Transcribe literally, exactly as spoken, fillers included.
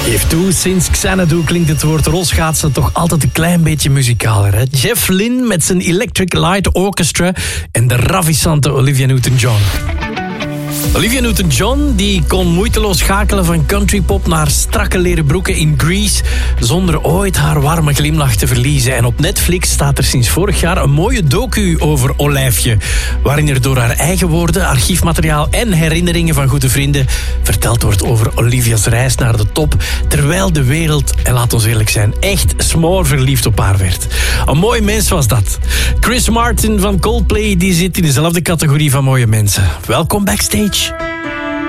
Geef toe, sinds Xanadu klinkt het woord rolschaatsen toch altijd een klein beetje muzikaler. Hè? Jeff Lynne met zijn Electric Light Orchestra en de ravissante Olivia Newton-John. Olivia Newton-John die kon moeiteloos schakelen van countrypop naar strakke leren broeken in Grease, zonder ooit haar warme glimlach te verliezen. En op Netflix staat er sinds vorig jaar een mooie docu over Olijfje, waarin er door haar eigen woorden, archiefmateriaal en herinneringen van goede vrienden verteld wordt over Olivia's reis naar de top, terwijl de wereld, en laat ons eerlijk zijn, echt smoorverliefd op haar werd. Een mooi mens was dat. Chris Martin van Coldplay die zit in dezelfde categorie van mooie mensen. Welkom backstage.